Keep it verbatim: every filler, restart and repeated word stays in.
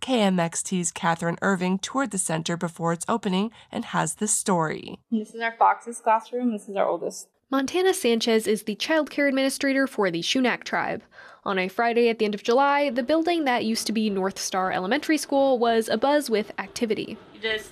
K M X T's Catherine Irving toured the center before its opening and has this story. This is our Fox's classroom. This is our oldest. Montana Sanchez is the child care administrator for the Shunak tribe. On a Friday at the end of July, the building that used to be North Star Elementary School was abuzz with activity. You just